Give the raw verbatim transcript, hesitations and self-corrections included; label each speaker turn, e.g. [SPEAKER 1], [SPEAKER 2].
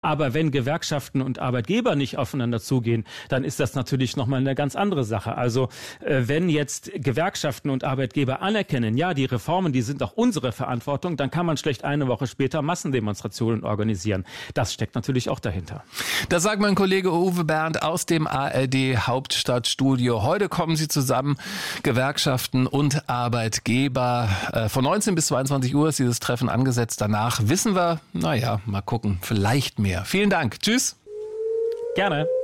[SPEAKER 1] Aber wenn Gewerkschaften und Arbeitgeber nicht aufeinander zugehen, dann ist das natürlich nochmal eine ganz andere Sache. Also äh, wenn jetzt Gewerkschaften und Arbeitgeber anerkennen, ja, die Reformen, die sind auch unsere Verantwortung, dann kann man schlecht eine Woche später Massendemonstrationen organisieren. Das steckt natürlich auch dahinter.
[SPEAKER 2] Das sagt mein Kollege Uwe Bernd aus dem A R D Hauptstadtstudio. Heute kommen sie zusammen, Gewerkschaften und Arbeitgeber. Äh, von neunzehn bis zweiundzwanzig Uhr ist dieses Treffen angesetzt. Danach wissen wir, naja, mal gucken, vielleicht mehr. Vielen Dank. Tschüss.
[SPEAKER 1] Gerne.